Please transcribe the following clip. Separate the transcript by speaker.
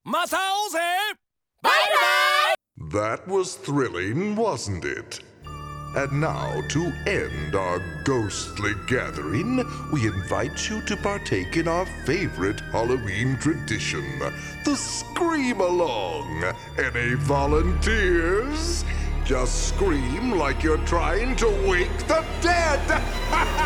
Speaker 1: また会おうぜ。バイバイ。
Speaker 2: That was thrilling, wasn't it? And now, to end our ghostly gathering, we invite you to partake in our favorite Halloween tradition, the Scream Along. Any volunteers? Just scream like you're trying to wake the dead!